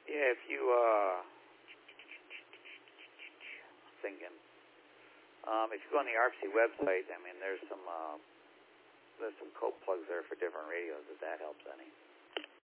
Yeah, if you, thinking, if you go on the ARPC website, I mean, there's some code plugs there for different radios, if that helps any.